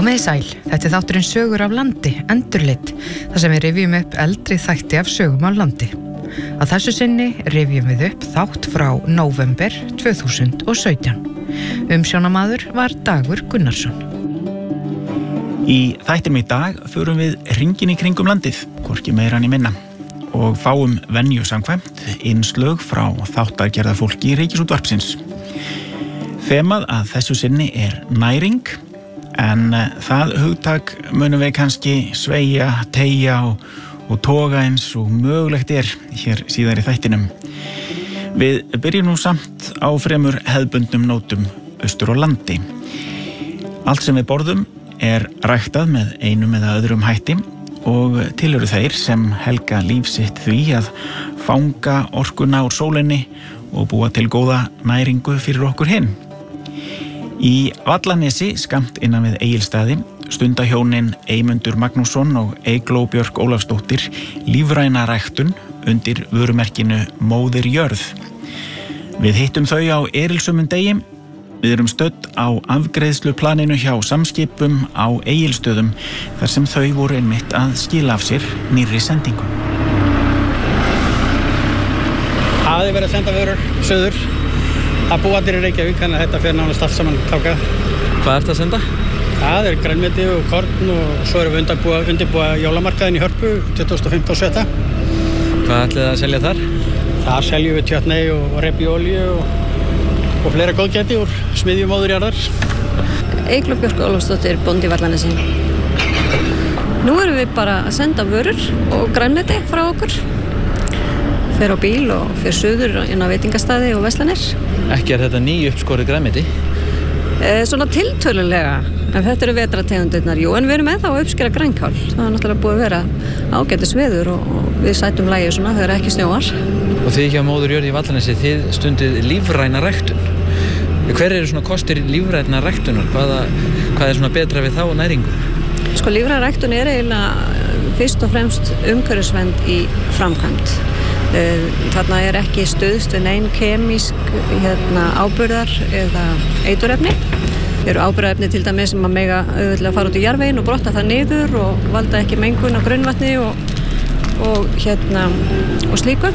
Komiði sæl, þetta þátturinn Sögur af landi, endurlit, þar sem við rifjum upp eldri þætti af sögum á landi. Að þessu sinni rifjum við upp þátt frá nóvember 2017. Umsjónamaður var Dagur Gunnarsson. Í þættinum í dag förum við hringinn í kringum landið, hvorki meira né minna, og fáum venju samkvæmt innslög frá þáttagerðarfólki í Ríkisútvarpsins. Þemað að þessu sinni næring, en það hugtak munum við kannski sveigja, teygja og toga eins og mögulegt hér síðar í þættinum. Við byrjum nú samt á fremur hefðbundnum nótum austur á landi. Allt sem við borðum ræktað með einum eða öðrum hætti og til eru þeir sem helga líf sitt því að fanga orkuna úr sólinni og búa til góða næringu fyrir okkur hinn. Í Vallanesi, skammt innan við Egilsstaði, stunda hjónin Eymundur Magnússon og Eygló Björk Ólafsdóttir lífræna ræktun undir vörumerkinu Móðir jörð. Við hittum þau á erilsömum degi. Við erum stödd á afgreiðsluplaninu hjá Samskipum á Egilsstöðum þar sem þau voru einmitt að skila af sér nýrri sendingu. Það verið að senda vörur söður. Það búa allir í Reykjavík, þannig að þetta fer nánast allt saman tákað. Hvað ertu að senda? Það grænmeti og korn og svo erum við undirbúa jólamarkaðinn í Hörpu 25. og 7. Hvað ætlið þið að selja þar? Það seljum við tjötnei og repjuolíu og fleira góðgæti úr smiðju Móður jarðar. Eygló Björk Ólafsdóttir, bóndi í Vallanesi. Nú erum við bara að senda vörur og grænmeti frá okkur. Fer á bíl og fer suður inn á veitingastaði og verslanir. Ekki þetta nýuppskorið grænmeti? Svona tiltölulega, en þetta eru vetrategundirnar, jú, en við erum ennþá að uppskera grænkál. Það náttúrulega búið að vera ágætis veður og við sætum lagi svona þegar ekki snjóar. Og þið hjá Móður jörð í Vallanesi, þið stundið lífræna ræktun. Hver eru svona kostir lífræna ræktunar? Hvað svona betra við þá næringu? Sko, lífræna ræktun eiginlega fyrst og fremst umhverfisvernd í framkvæmd. Þarna ekki stuðst við nein kemísk áburðar eða eiturefni. Eru áburðarefni til dæmis sem að mega auðvitað fara út í jarðveginn og brotta það niður og valda ekki mengun á grunnvatni og slíku.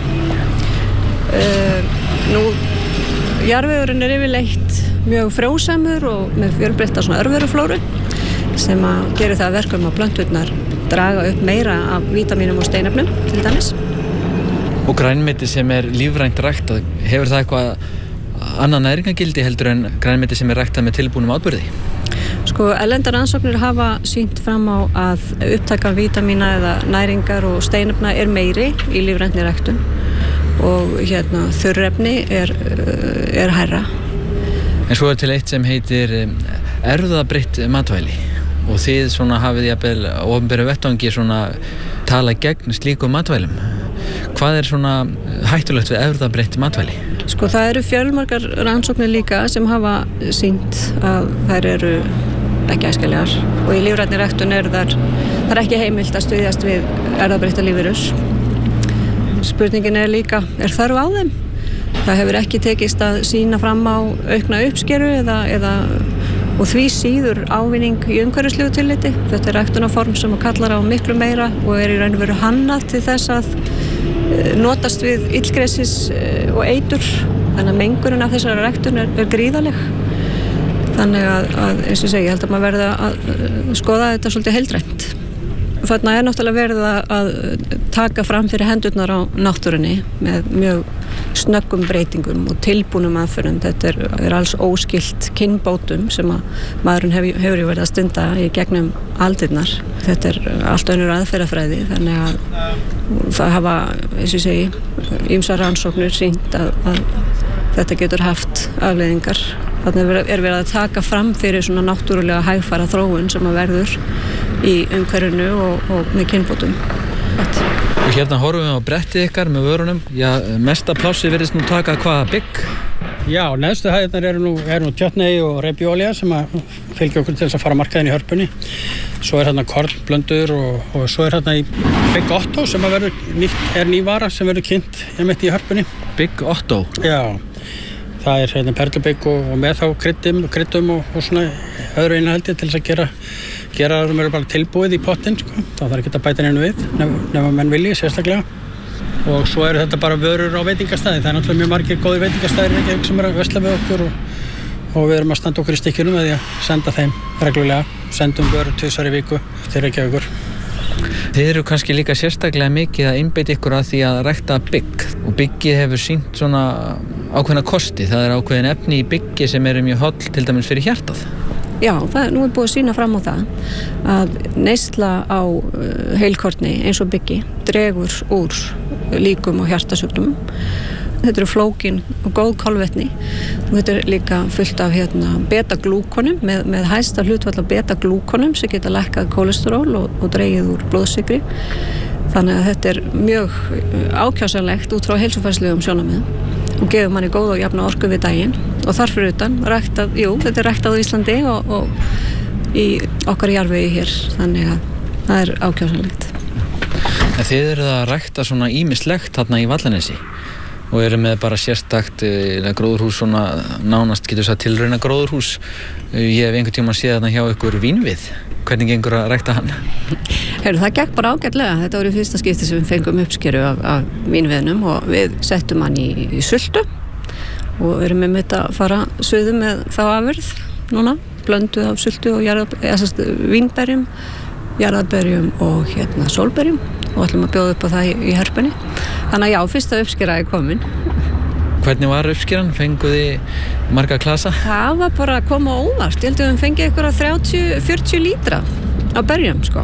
Jarðvegurinn yfirleitt mjög frjósamur og með fjölbreytta svona örveruflóru sem að gera það að verkum að plönturnar draga upp meira af vítamínum og steinefnum til dæmis. Og grænmeti sem lífrænt ræktað, hefur það eitthvað annað næringagildi heldur en grænmeti sem ræktað með tilbúnum áburði? Sko, erlendar rannsóknir hafa sýnt fram á að upptaka vítamína eða næringar og steinefna meiri í lífræntni ræktun og þurrefni hærra. En svo til eitt sem heitir erfðabreytt matvæli og þið svona hafið jafnvel á opinberum vettvangi svona tala gegn slíkum matvælum. Hvað svona hættulegt við erfðabreytt matvæli? Sko, það eru fjölmargar rannsóknir líka sem hafa sýnt að þær eru ekki æskilegar og í lífrænni ræktun það ekki heimilt að stuðjast við erfðabreytta lífverur. Spurningin líka, þörf á þeim? Það hefur ekki tekist að sýna fram á aukna uppskeru og því síður ávinning í umhverfislegu tilliti. Þetta ræktunarform sem kallar á miklu meira og í raun og veru hannað til þess að notast við illgresis og eitur. Þannig að mengunin af þessari ræktun gríðaleg. Þannig að eins og ég held að maður verði að skoða þetta svolítið heildrænt. Þarna náttúrulega verið að taka fram fyrir hendurnar á náttúrunni með mjög snöggum breytingum og tilbúnum aðferðum. Þetta alls óskilt kynbótum sem að maðurinn hefur verið að stunda í gegnum aldirnar. Þetta allt önnur aðferðafræði, þannig að það hafa, eins og ég segi, ýmsar rannsóknir sýnt að þetta getur haft afleiðingar. Þannig verið að taka fram fyrir svona náttúrulega hægfara þróun sem að verður í umhverfinu og með kynbótum. Og hérna horfum við á brettið ykkar með vörunum. Já, mesta plássi virðist nú taka hvaða bygg? Já, neðstu hæðirnar eru nú tjötnei og repjuolía sem að fylgja okkur til þess að fara markaðinn í Hörpunni. Svo hérna kornblöndur og svo hérna í Big Otto sem að verður ný vara sem verður kynnt einmitt í Hörpunni. Big Otto? Já. Það perlubygg og með þá kryddum og svona öðru innihaldi til þess að gera það bara tilbúið í pottinn, sko. Það þarf ekki að bæta neinu við, nema menn vilji, sérstaklega. Og svo eru þetta bara vörur á veitingastæði. Það náttúrulega mjög margir góðir veitingastæðir sem að versla við okkur og við erum að standa okkur í stykkjunum með því að senda þeim reglulega. Sendum vörur 2 í viku til Reykjavíkur. Þið eru kannski líka sérstaklega mikið að einbeita ykkur að því að rækta bygg og byggið hefur sýnt svona ákveðna kosti. Það er ákveðin efni í byggi sem eru mjög holl til dæmis fyrir hjartað. Já, nú er búið að sýna fram á það að neysla á heilkorni eins og byggi dregur úr líkum og hjartasjúkdómum. Þetta eru flókin og góð kolvetni og þetta er líka fullt af beta-glúkonum með hæsta hlutfall af beta-glúkonum sem geta lækkað kólesteról og dregið úr blóðsykri. Þannig að þetta er mjög ákjásanlegt út frá heilsufærslegum sjónarmiðum og gefur manni góð og jafna orku við daginn og þar fyrir utan þetta er ræktað á Íslandi og í okkar jarðvegi hér, þannig að það er ákjásanlegt. En þið eruð að rækta svona ýmislegt þarna í Vallanesi og eru með bara sérstakt gróðurhús, svona nánast getur sagt tilrauna gróðurhús. Ég hef einhvern tíma séð þarna hjá ykkur vínvið. Hvernig gengur að rækta hann? Það gekk bara ágætlega. Þetta var í fyrsta skipti sem við fengum uppskeru af vínviðnum og við settum hann í sultu og erum með þetta að fara suðu með þá afurð núna, blöndu af sultu og vínberjum, jarðarberjum og sólberjum og ætlum að bjóða upp á það í Hörpunni. Þannig að já, fyrsta uppskera er komin. Hvernig var uppskeran? Fenguð þið marga klasa? Það var bara að koma óvart. Ég held að við fengið ykkur 30-40 lítra á berjum, sko.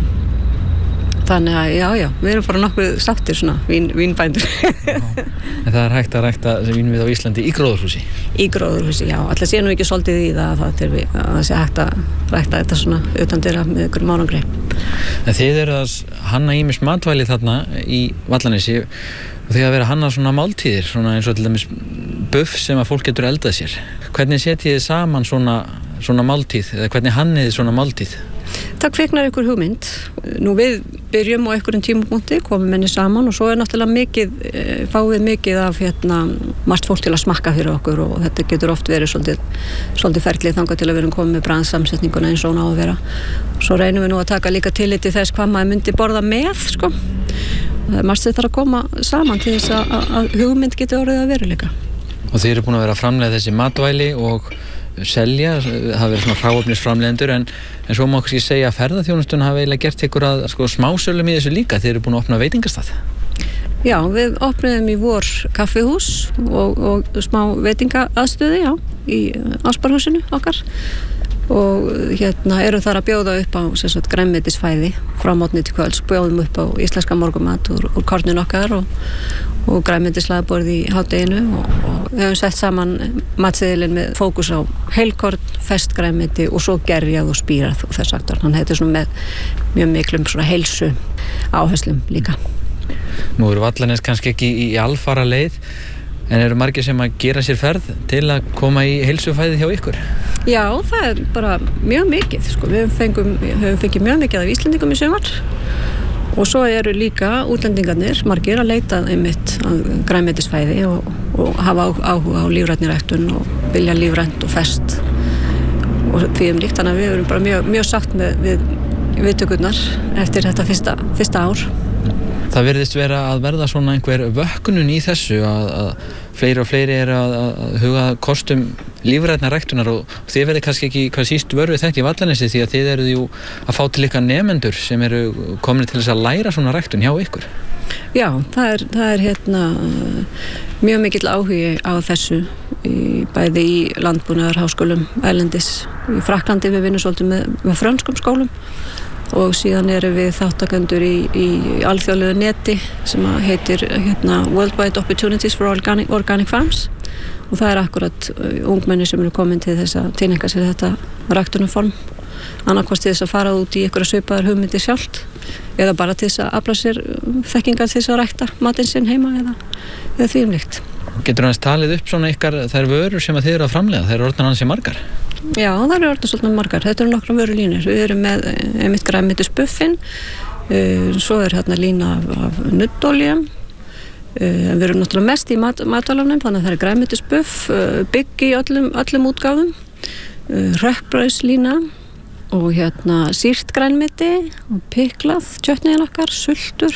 Þannig að já, við erum bara nokkuð sáttir svona vínbændur. En það er hægt að rækta vínvið á Íslandi í gróðurhúsi? Í gróðurhúsi, já. Alltaf sé nú ekki svolítið í það að það sé hægt að rækta þetta svona utandyra með ykkur mánangri. En þið eru að hanna ýmis matvæli þarna í Vallanesi og þið að vera að hanna svona máltíðir, svona eins og til dæmis buff sem að fólk getur eldað sér. Hvernig setjið þið saman svona máltíð eða hvernig hannið þið svona máltíð? Það kviknar ykkur hugmynd. Nú við byrjum á einhverjum tímapunkti, komum henni saman og svo er náttúrulega fáum við mikið af margt fólk til að smakka fyrir okkur og þetta getur oft verið svolítið ferlið þangað til að við erum komið með bragðsamsetninguna eins og hún á að vera. Svo reynum við nú að taka líka tillit til þess hvað maður myndi borða með, sko. Það er margt sem þarf að koma saman til þess að hugmynd geti orðið að veruleika. Og þið eru búin að vera að framleiða þessi matvæli og selja, hafa verið svona hráefnisframleiðendur en svo má kannski segja að ferðaþjónustun hafa eiginlega gert ykkur að smásölum í þessu líka. Þið eru búin að opna veitingastað. Já, við opnuðum í vor kaffihús og smá veitingaaðstöðu, já, í Ásparhúsinu okkar og erum þar að bjóða upp á grænmetisfæði frá morgni til kvölds, bjóðum upp á íslenska morgunmat úr kornin okkar og grænmetislagborð í hádeginu og við höfum sett saman matseðilinn með fókus á heilkorn, ferskt grænmeti og svo gerjað og spírað og þess aftur. Þannig að þetta er svona með mjög miklum svona heilsu áherslum líka. Nú eru Vallanes kannski ekki í alfara leið en eru margir sem að gera sér ferð til að koma í heilsufæði hjá ykkur? Já, það er bara mjög mikið, sko. Við höfum fengið mjög mikið af Íslendingum í sumar og svo eru líka útlendingarnir margir að leita einmitt að grænmetisfæði og hafa áhuga á lífrænni ræktun og vilja lífrænt og ferskt og því líkt. Þannig að við erum bara mjög sátt við viðtökurnar eftir þetta fyrsta ár. Það virðist vera að verða svona einhver vöknun í þessu að fleiri og fleiri eru að huga kostum lífrænnar ræktunar og þið verður kannski ekki hvað síst vörfið þetta í Vallanesi því að þið eruð jú að fá til ykkar nemendur sem eru komin til þess að læra svona ræktun hjá ykkur. Já, það er mjög mikill áhugi á þessu bæði í landbúnaðarháskólum erlendis. Í Frakklandi við vinnum svolítið með frönskum skólum og síðan erum við þáttakendur í alþjóðlegu neti sem heitir Worldwide Opportunities for Organic Farms og það er akkurat ungmenni sem eru komin til þess að tileinka sér þetta ræktunarform annarkvort til þess að fara út í einhverja svipaðar hugmyndir sjálft eða bara til þess að afla sér þekkingar til þess að rækta matinn sinn heima eða því líkt. Getur aðeins talið upp svona ykkar þær vörur sem að þið eru að framleiða, þær eru orðnar ansi margar? Já, það eru orðnar svolítið margar. Þetta eru nokkra vörulínur. Við erum með einmitt grænmetisbuffin, svo er lína af nuddolíum, við erum náttúrulega mest í matvælanum, þannig að það er grænmetisbuff, bygg í öllum útgáfum, rökkbrauðslína, og sýrt grænmeti og piklað, tjötniðin okkar, sultur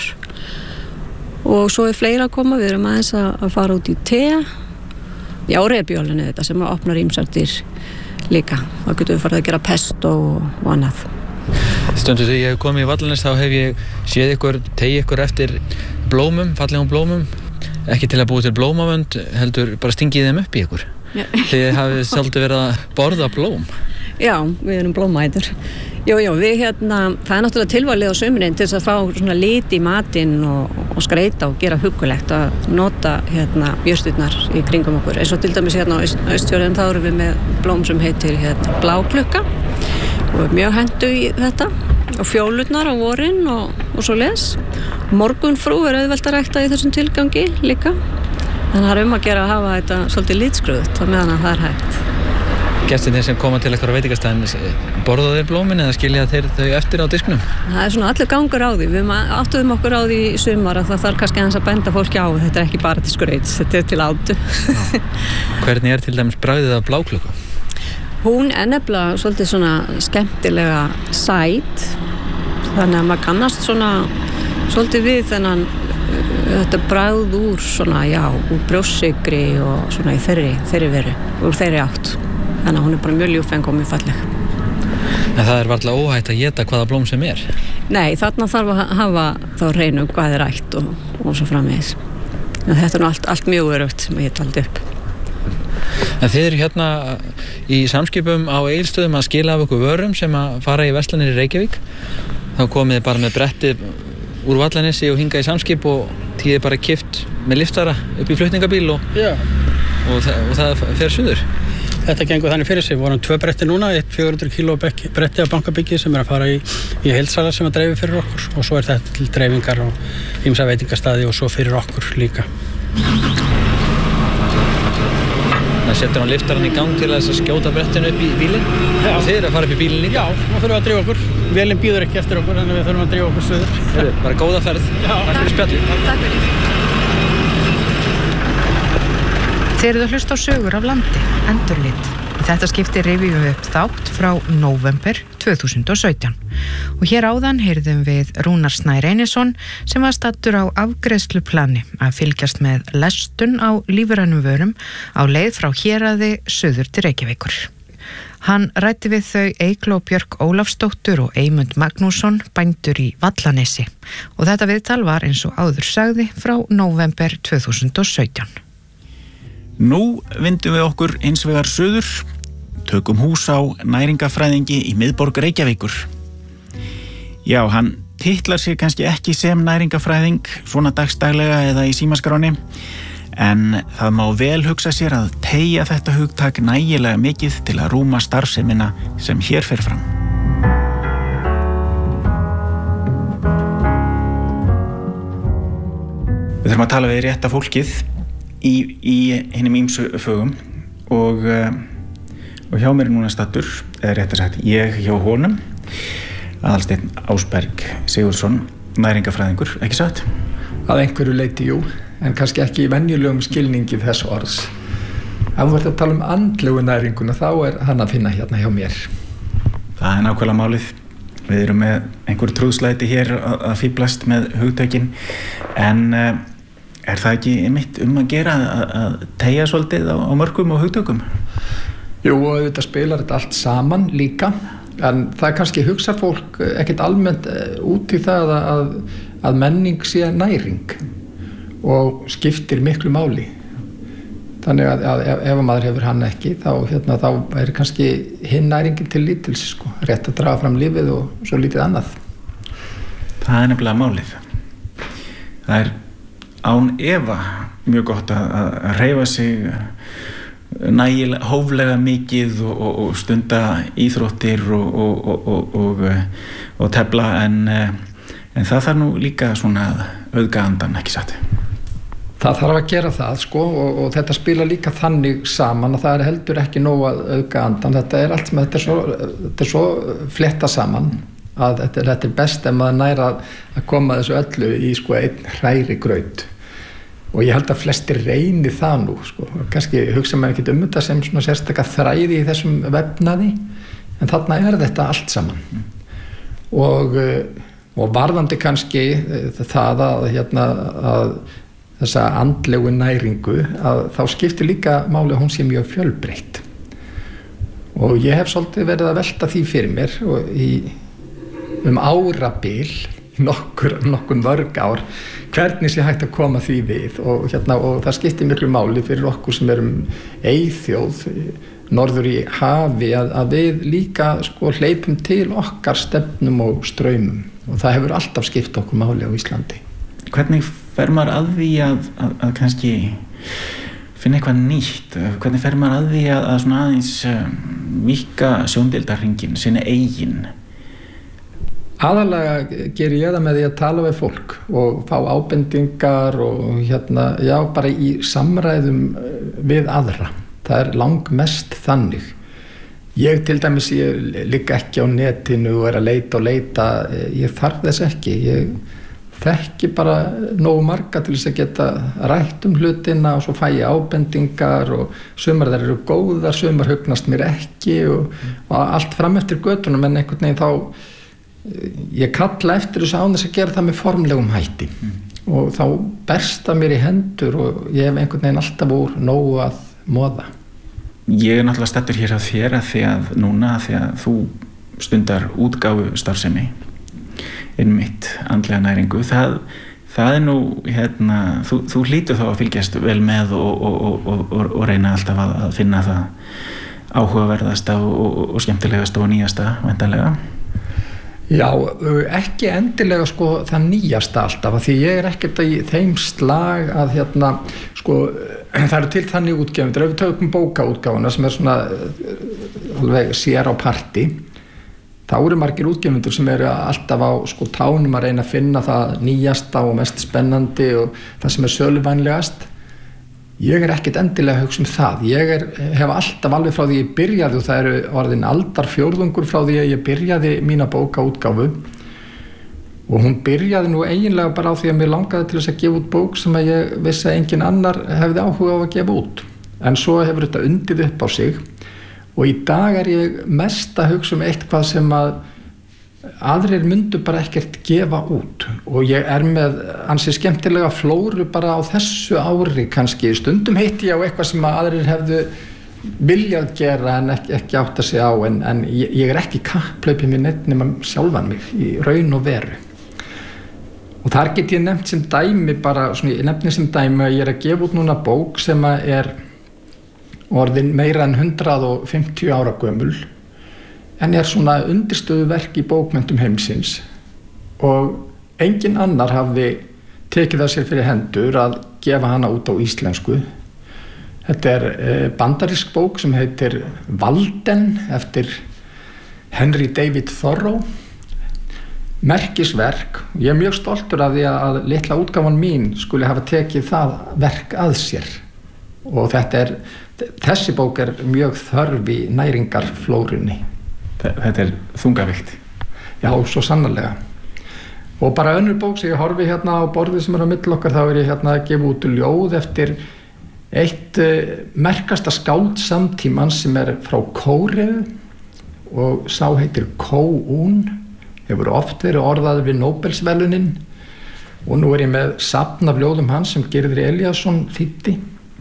og svo fleira að koma, við erum aðeins að fara út í te, já, rebjólinu þetta sem opnar ýmsartir líka, þá getum við farið að gera pesto og annað. Stundu þegar ég hef komið í Vallanes þá hef ég séð tegi ykkur eftir blómum, fallegum blómum, ekki til að búa til blómavönd, heldur bara stingið þeim upp í ykkur. Þið hafið svolítið verið að borða blóm. Já, við erum blómætur. Jú, við það er náttúrulega tilvalið á sumrin til þess að fá svona lit í matinn og skreita og gera huggulegt að nota jurtirnar í kringum okkur. Eins og til dæmis á Austfjörðum þá erum við með blóm sem heitir bláklukka og er mjög hentu í þetta og fjólurnar á vorin og svo les. Morgunfrú er auðvelt að rækta í þessum tilgangi líka. Þannig að það er að gera að hafa þetta svolítið litskrúðugt á meðan að það er hægt. Gestirnir sem koma til eitthvað á veitingastæðin, borða þeir blómin eða skilja þeir þau eftir á disknum? Það er svona allur gangur á því. Við áttuðum okkur á því í sumar að það þarf kannski aðeins að benda fólki á. Þetta er ekki bara til skrauts, þetta er til átu. Hvernig er til dæmis bragðið af bláklukku? Hún er nefnilega svolítið svona skemmtilega sæt. Þannig að maður kannast svona svolítið við þennan þetta bragð úr svona, úr brjóstsykri og svona í þeirri veru, úr þeirri átt. Þannig að hún er bara mjög ljúffeng og mjög falleg. En það er varla óhætt að éta hvaða blóm sem er? Nei, þarna þarf að hafa þá hreinu hvað er ætt og svo framvegis. En þetta er nú allt mjög öruggt sem ég taldi upp. En þið eru í samskipum á Egilsstöðum að skila af okkur vörum sem að fara í verslanir í Reykjavík. Þá komið þið bara með bretti úr Vallanesi og hingað í samskip og þið er bara keypt með liftara upp í flutningabíl og það fer suður. Þetta gengur þannig fyrir sig. Við vorum 2 bretti núna, 400 kíló bretti af bankabyggi sem er að fara í heildsala sem að dreifi fyrir okkur og svo er þetta til dreifingar og ýmsa veitingastaði og svo fyrir okkur líka. Það setur hann liftaran í gang til að skjóta brettinu upp í bílinn og þið eru að fara upp í bílinn líka? Já, þá þurfum við að drífa okkur. Vélinn býður ekki eftir okkur, þannig við þurfum að drífa okkur suður. Bara góða ferð. Takk fyrir spjallið. Takk fyrir. Þið eruð að hlusta á sögur af landi, endurlit. Í þetta skipti rifjum við upp þátt frá nóvember 2017. Og hér áðan heyrðum við Rúnar Snær Einarsson sem var staddur á afgreiðsluplani að fylgjast með lestun á lífrænum vörum á leið frá Héraði suður til Reykjavíkur. Hann ræddi við þau Eygló Björk Ólafsdóttur og Eymund Magnússon, bændur í Vallanesi. Og þetta viðtal var eins og áður sagði frá nóvember 2017. Nú vindum við okkur hins vegar suður, tökum hús á næringafræðingi í miðborg Reykjavíkur. Já, hann titlar sér kannski ekki sem næringafræðing svona dagstaglega eða í símaskráni, en það má vel hugsa sér að teygja þetta hugtak nægilega mikið til að rúma starfsemina sem hér fer fram. Við þurfum að tala við rétta fólkið í hinum ýmsu fögum og hjá mér er núna staddur, eða rétt að sagt ég hjá honum, Aðalsteinn Ásberg Sigurðsson, næringafræðingur, ekki satt? Að einhverju leyti, jú, en kannski ekki í venjulegum skilningi þess orðs. Ef við verðum að tala andlegu næringuna, þá er hann að finna hérna hjá mér. Það er nákvæmlega málið. Við erum með einhver trúðslæti hér að fíblast með hugtökin, en er það ekki einmitt að gera að teygja svolítið á mörkum og hugtökum? Jú, og þetta spilar þetta allt saman líka, en það kannski hugsar fólk ekkert almennt út í það að menning sé næring og skiptir miklu máli. Þannig að ef maður hefur hann ekki, þá er kannski hinn næringin til lítils, rétt að draga fram lífið og svo lítið annað. Það er nefnilega málið. Það er án efa mjög gott að hreyfa sig nægilega hóflega mikið og stunda íþróttir og tefla, en það þarf nú líka svona auðga andan, ekki satt? Það þarf að gera það, og þetta spila líka þannig saman að það er heldur ekki nóg að auðga andan. Þetta er allt sem þetta er svo fletta saman að þetta er best ef maður nær að koma þessu öllu í einn hræri graut. Og ég held að flestir reyni það nú, kannski hugsa maður ekkert þetta sem svona sérstaka þræði í þessum vefnaði, en þarna þetta allt saman og varðandi kannski það að þessa andlegu næringu að þá skiptir líka máli að hún sé mjög fjölbreytt og ég hef svolítið verið að velta því fyrir mér og árabil nokkur mörg ár hvernig sé hægt að koma því við og það skiptir miklu máli fyrir okkur sem erum eyþjóð norður í hafi að við líka hleypum til okkar stefnum og straumum og það hefur alltaf skipt okkur máli á Íslandi. Hvernig fer maður að því að kannski finna eitthvað nýtt? Hvernig fer maður að því að svona aðeins víkka sjóndeildarhringinn, sinni eigin? Aðalega ger ég það með því að tala við fólk og fá ábendingar og bara í samræðum við aðra. Það langmest þannig. Ég til dæmis, ég ligg ekki á netinu og að leita, ég þarf þess ekki. Ég þekki bara nógu marga til þess að geta rætt hlutina og svo fæ ég ábendingar og sumar þær eru góðar, sumar hugnast mér ekki og allt fram eftir götunum en einhvern veginn þá ég kalla eftir þessu án þess að gera það með formlegum hætti og þá berst það mér í hendur og ég hef einhvern veginn alltaf úr nógu að moða. Ég náttúrulega staddur hér að þér því að þú stundar útgáfu starfsemi einmitt andlega næringu það nú þú hlýtur þá að fylgjast vel með og reyna alltaf að finna það áhugaverðasta og skemmtilegasta og nýjasta væntanlega. Já, ekki endilega það nýjasta alltaf því ég ekkert í þeim slag að það eru til þannig útgefundur ef við tökum bókaútgáfuna sem svona alveg sér á parti þá eru margir útgefundur sem eru alltaf á tánum að reyna að finna það nýjasta og mest spennandi og það sem söluvænlegast ég ekkert endilega að hugsa það ég hef alltaf alveg frá því ég byrjaði og það eru orðin aldarfjórðungur frá því að ég byrjaði mína bókaútgáfu og hún byrjaði nú eiginlega bara á því að mér langaði til þess að gefa út bók sem að ég vissi að engin annar hefði áhuga á að gefa út en svo hefur þetta undið upp á sig og í dag ég mest að hugsa eitthvað sem að aðrir myndu bara ekkert gefa út og ég með ansi skemmtilega flóru bara á þessu ári kannski stundum hitti ég á eitthvað sem að aðrir hefðu viljað gera en ekki átt að segja á en ég ekki kapphlaupið mér neitt nema sjálfan mig í raun og veru og þar get ég nefnt sem dæmi bara ég nefni sem dæmi að ég að gefa út núna bók sem að orðin meira en 150 ára gömul en svona undirstöðuverk í bókmenntum heimsins og engin annar hafði tekið það sér fyrir hendur að gefa hana út á íslensku. Þetta bandarísk bók sem heitir Walden eftir Henry David Thoreau merkisverk og ég mjög stoltur af því að litla útgáfan mín skuli hafa tekið það verk að sér og þessi bók mjög þörf í næringarflórunni. Þetta þungavíkt. Já, svo sannarlega. Og bara önnur bók sem ég horfi á borðið sem á milli okkar, þá ég að gefa út ljóð eftir eitt merkasta skáld samtímans sem frá Kóreu og sá heitir Ko Un, hefur oft verið orðaður við Nóbelsverðlaunin og nú ég með safn af ljóðum hans sem Gyrðir Elíasson þýddi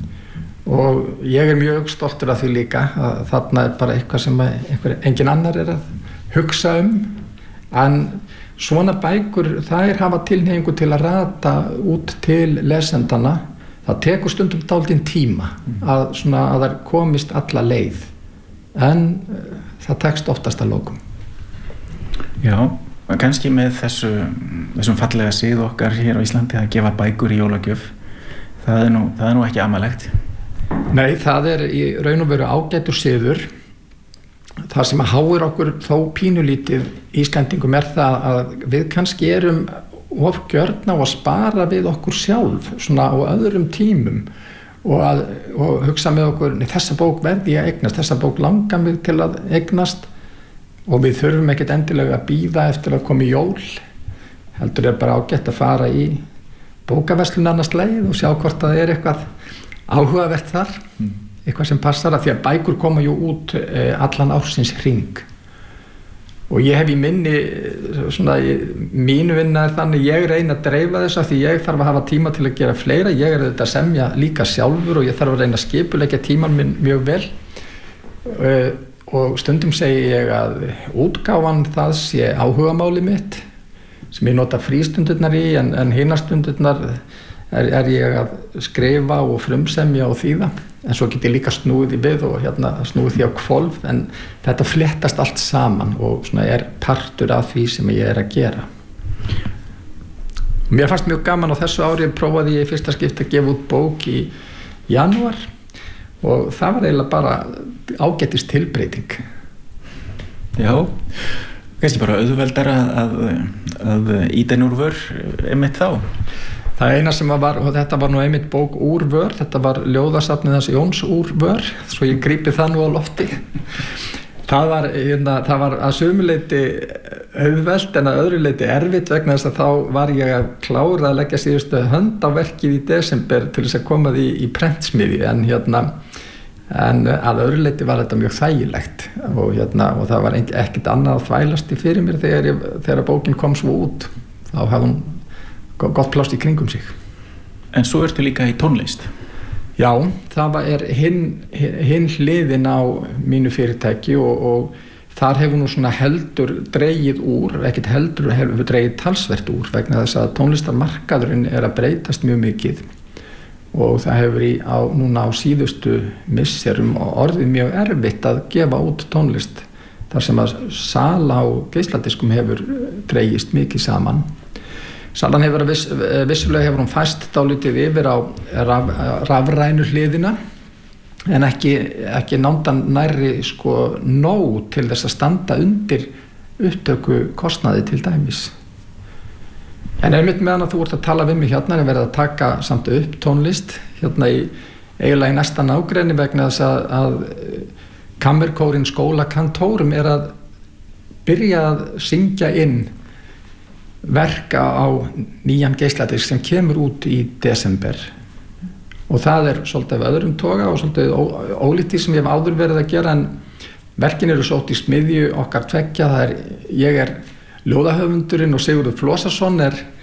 og ég mjög stoltur af því líka að þarna bara eitthvað sem engin annar að hugsa en svona bækur þær hafa tilhneigingu til að rata út til lesendana það tekur stundum dálítinn tíma að þær komist alla leið en það tekst oftast að lokum. Já, kannski með þessum fallega sið okkar hér á Íslandi að gefa bækur í jólagjöf það nú ekki amalegt. Nei, það í raun og veru ágætur siður. Það sem að háir okkur þó pínulítið Íslendingum það að við kannski erum of gjörn á að spara við okkur sjálf svona á öðrum tímum og hugsa með okkur þessa bók verði ég að eignast, þessa bók langar mig til að eignast og við þurfum ekkert endilega að bíða eftir að koma í jól heldur bara ágætt að fara í bókaverslun annars leið og sjá hvort það eitthvað áhugavert þar eitthvað sem passar að því að bækur koma jú út allan ársins hring og ég hef í minni svona, mín vinna þannig ég reyna að dreifa þess að því ég þarf að hafa tíma til að gera fleira, ég þetta að semja líka sjálfur og ég þarf að reyna að skipuleggja tíman minn mjög vel og stundum segi ég að útgáfan það sé áhugamáli mitt sem ég nota frístundurnar í en hinastundurnar ég að skrifa og frumsemja og þýða en svo get ég líka snúið í við og snúið því á hvolf en þetta fléttast allt saman og svona partur af því sem ég að gera. Mér fannst mjög gaman á þessu ári prófaði ég í fyrsta skipti að gefa út bók í janúar og það var eiginlega bara ágætis tilbreyting. Já, kannski bara auðveldara að ýta inn úr vör einmitt þá. Það eina sem var, og þetta var nú einmitt bók úr vör, þetta var ljóðasafnið hans Jóns úr vör, svo ég grípi það nú á lofti. Það var að sumuleyti auðvelt en að öðru leyti erfitt vegna þess að þá var ég að klára að leggja síðustu hönd á verkið í desember til þess að koma því í prentsmiðju en að öðru leyti var þetta mjög þægilegt og það var ekkert annað að þvælast í fyrir mér þegar bókin kom svo út. Þá hafði hún gott plást í kringum sig. En svo ertu líka í tónlist? Já, það hinn hliðin á mínu fyrirtæki og þar hefur nú svona heldur dregið úr, ekkert heldur hefur dregið talsvert úr vegna þess að tónlistarmarkaðurinn að breytast mjög mikið og það hefur núna á síðustu misserum orðið mjög erfitt að gefa út tónlist þar sem að sala á geisladiskum hefur dregist mikið saman. Salan hefur vissulega hefur hún fæst dálítið yfir á rafrænu hliðina en ekki nándan nærri nóg til þess að standa undir upptöku kostnaði til dæmis. En einmitt meðan að þú ert að tala við mig er verið að taka samt upp tónlist eiginlega í næsta nágrenni vegna þess að kammerkórinn Skólakantórum að byrja að syngja inn verka á nýjan geisladisk sem kemur út í desember og það svolítið af öðrum toga og svolítið ólítið sem ég hef áður verið að gera en verkin eru sótt í smiðju okkar tveggja, ég ljóðahöfundurinn og Sigurður Flosason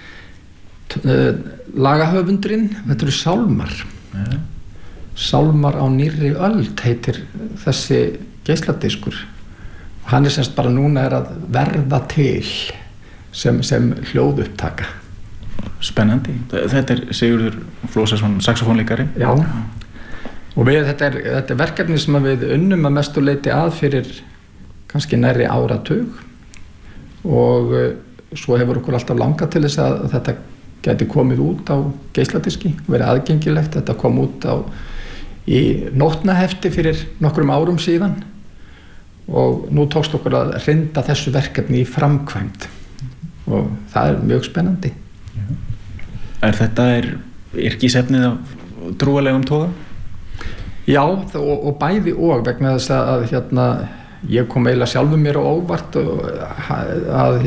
lagahöfundurinn, þetta eru sálmar. Sálmar á nýrri öld heitir þessi geisladiskur og hann semst bara núna að verða til sem hljóðupptaka. Spennandi. Þetta Sigurður Flosason, saxofónleikari. Já. Og þetta verkefni sem við unnum að mestu leyti að fyrir kannski nærri áratug og svo hefur okkur alltaf langað til þess að þetta gæti komið út á geisladiski, verið aðgengilegt. Þetta kom út í nótnahefti fyrir nokkrum árum síðan og nú tókst okkur að hrinda þessu verkefni í framkvæmd. Og það mjög spennandi. Þetta yrkisefnið af trúarlegum toga? Já, og bæði og vegna þess að ég kom eiginlega sjálfur mér á óvart að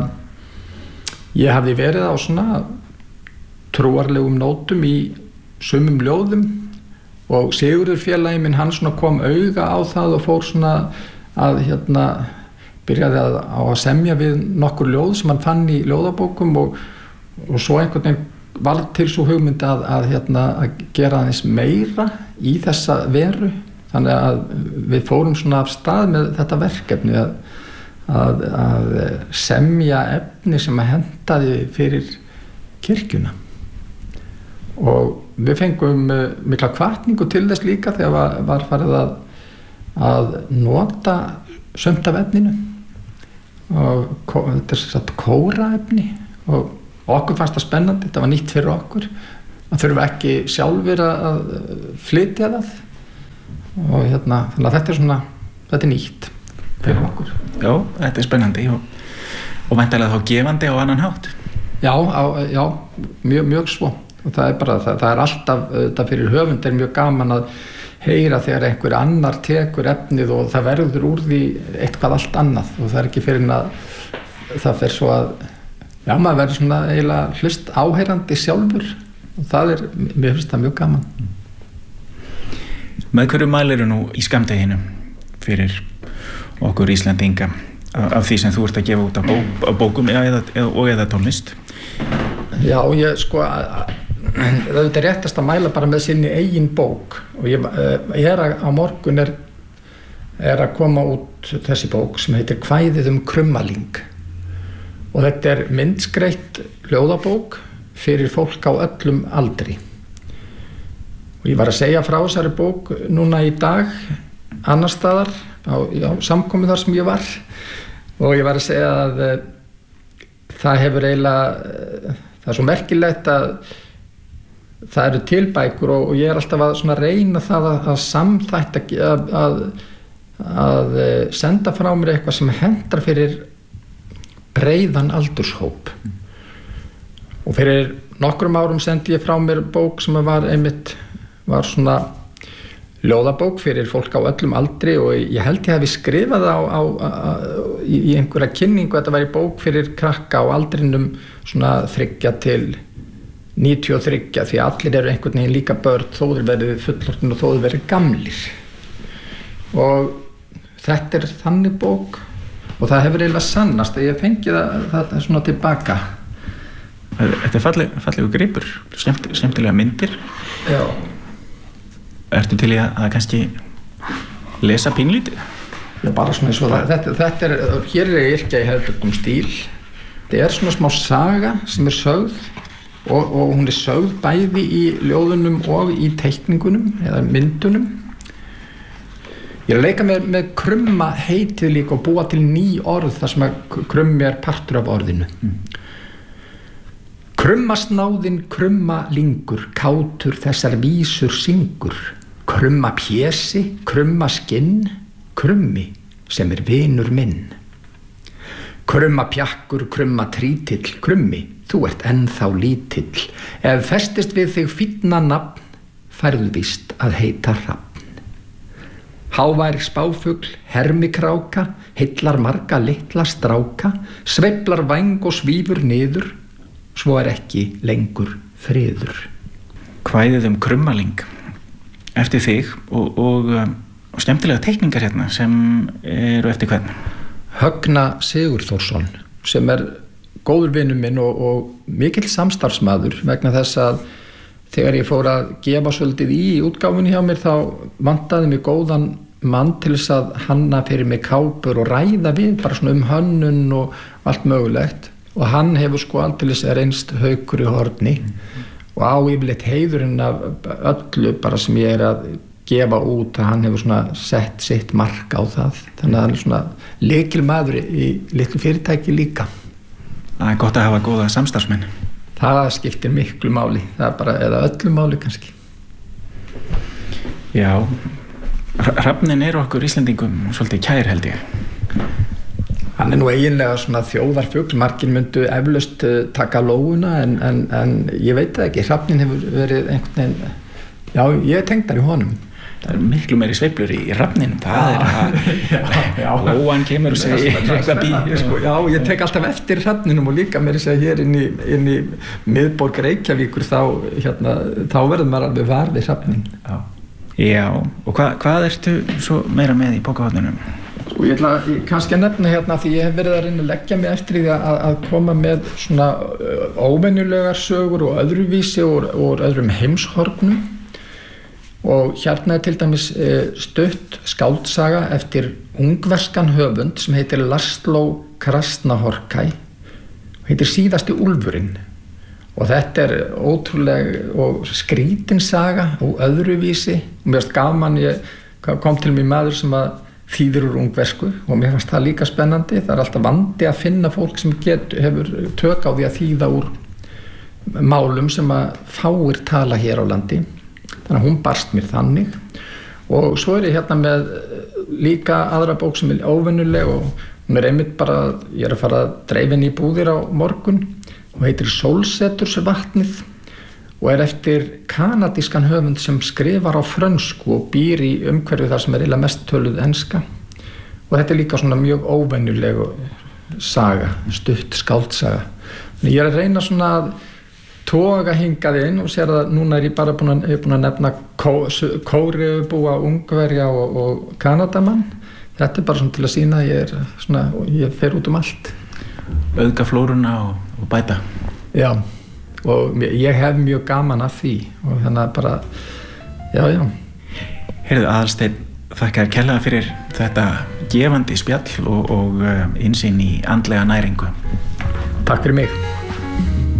ég hafði verið á svona trúarlegum nótum í sumum ljóðum og Sigurður félagi minn hann svona kom auga á það og fór svona að byrjaði á að semja við nokkur ljóð sem hann fann í ljóðabókum og svo einhvern veginn varð til svo hugmynd að gera aðeins meira í þessa veru þannig að við fórum svona af stað með þetta verkefni að semja efni sem að hentaði fyrir kirkjuna og við fengum mikla hvatningu til þess líka þegar var farið að nota sumt af efninu og þetta satt kóraefni og okkur fannst það spennandi, þetta var nýtt fyrir okkur að þurfa ekki sjálfur að flytja það og þannig að þetta nýtt fyrir okkur. Já, þetta spennandi og væntanlega þá gefandi á annan hátt. Já, mjög svo og það alltaf þetta fyrir höfund mjög gaman að heyra þegar einhver annar tekur efnið og það verður úr því eitthvað allt annað og það ekki fyrir að það fer svo að maður verður svona eiginlega hlust áheyrandi sjálfur og það mér finnst það mjög gaman. Með hverju mælir nú í skammdeginu fyrir okkur Íslendinga af því sem þú ert að gefa út á bókum eða tónlist? Já, ég sko það er réttast að mæla bara með sinni eigin bók og ég á morgun er að koma út þessi bók sem heitir Kvæðið krummaling og þetta er myndskreytt ljóðabók fyrir fólk á öllum aldri og ég var að segja frá þessari bók núna í dag annars staðar á samkomu þar sem ég var og ég var að segja að það hefur eiginlega það er svo merkilegt að það eru til bækur og ég er alltaf að svona reyna það að samþætta að senda frá mér eitthvað sem hentar fyrir breiðan aldurshóp og fyrir nokkrum árum sendi ég frá mér bók sem var svona ljóðabók fyrir fólk á öllum aldri og ég held ég hafi skrifað í einhverja kynningu að þetta væri bók fyrir krakka á aldrinum svona 3 til 93 því allir eru einhvern veginn líka börn þó þeir verið fullorðnir og þó þeir verið gamlir og þetta er þannig bók og það hefur eiginlega sannast að ég fengi það svona tilbaka. Þetta er fallegu gripur, skemmtilega myndir. Já. Ertu til í að kannski lesa pínlítið? Já, bara svona eins og þetta er, hér er ég yrkja í hefðbundnum stíl. Þetta er svona smá saga sem er sögð og hún er sögð bæði í ljóðunum og í teikningunum eða myndunum. Ég er að leika með krumma heitið líka og búa til ný orð þar sem að krummi er partur af orðinu. Krummasnáðinn krummalingur, kátur þessar vísur syngur, krumma pjesi, krumma skinn, krummi sem er vinur minn. Krumma pjakkur, krumma trítill, krummi, þú ert ennþá lítill, ef festist við þig fínna nafn, færðu víst að heita hrafn. Hávær spáfugl, hermikráka, heillar marga litla stráka, sveiflar væng og svífur niður, svo er ekki lengur friður. Kvæðið krummaling eftir þig og skemmtilega teikningar hérna sem eru eftir hvern? Högna Sigurþórsson sem er góður vinur minn og mikill samstarfsmaður vegna þess að þegar ég fór að gefa svolítið í útgáfunni hjá mér þá vantaði mig góðan mann til þess að hanna fyrir mig kápur og ræða við bara svona hönnun og allt mögulegt og hann hefur sko aldeilis reynst haukur í horni og á yfirleitt heiðurinn af öllu bara sem ég er að gefa út að hann hefur svona sett sitt mark á það þannig að hann er svona lykilmaður í litlu fyrirtæki líka. Það er gott að hafa góða samstarfsmenn. Það skiptir miklu máli, það er bara eða öllu máli kannski. Já, hrafnin er okkur Íslendingum svolítið kær held ég. Hann er nú eiginlega svona þjóðarfugl, margir myndu eflaust taka lóuna en ég veit það ekki, hrafnin hefur verið einhvern veginn, já ég tengdar í honum. Það er miklu meiri sveiflur í hrafninum, það er lóan kemur og segir eitthvað bí. Já, ég tek alltaf eftir hrafninum og líka mér að segja hér inn í miðborg Reykjavíkur þá verður maður alveg var við hrafnin. Já, og hvað ertu svo meira með í bókahornunum? Ég ætla kannski að nefna hérna því ég hef verið að reyna að leggja mig eftir því að koma með svona óvenjulegar sögur og öðruvísi og öðrum heimshornum og hérna er til dæmis stutt skáldsaga eftir ungverskan höfund sem heitir Laszlo Krasznahorkai og heitir Síðasti úlfurinn og þetta er ótrúleg og skrítin saga og öðruvísi og mér finnst gaman, kom til mig maður sem að þýðir úr ungversku og mér fannst það líka spennandi, það er alltaf vandi að finna fólk sem hefur tök á því að þýða úr málum sem að fáir tala hér á landi þannig að hún barst mér þannig og svo er ég hérna með líka aðra bók sem er óvenjuleg og hún er einmitt bara, ég er að fara að dreifa henni í búðir á morgun og heitir Sólsetursvatnið og er eftir kanadískan höfund sem skrifar á frönsku og býr í umhverfi þar sem er eiginlega mest töluð enska og þetta er líka svona mjög óvenjuleg saga, stutt skáldsaga. Ég er að reyna svona að toga hingað inn og sér að núna er ég bara búin að nefna Kóreubúa, Ungverja og Kanadamann. þetta bara svona til að sýna að ég fer út allt. Auðga flóruna og bæta. Já, og ég hef mjög gaman af því og þannig að bara, já. Heyrðu, Aðalsteinn, þakka þér kærlega fyrir þetta gefandi spjall og innsýn í andlega næringu. Takk fyrir mig.